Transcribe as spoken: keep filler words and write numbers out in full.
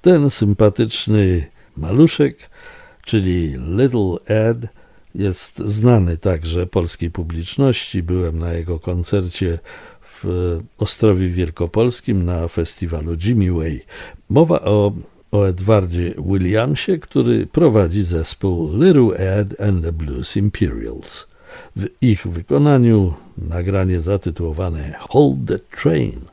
Ten sympatyczny maluszek, czyli Little Ed, jest znany także polskiej publiczności. Byłem na jego koncercie w Ostrowie Wielkopolskim na festiwalu Jimmy Way. Mowa o, o Edwardzie Williamsie, który prowadzi zespół Little Ed and the Blues Imperials. W ich wykonaniu nagranie zatytułowane Hold the Train.